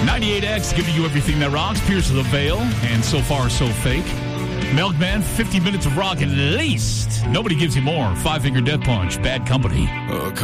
98X giving you everything that rocks. Pierce of the Veil and So Far So Fake. Milkman, 50 minutes of rock at least. Nobody gives you more. Five Finger Death Punch. Bad Company.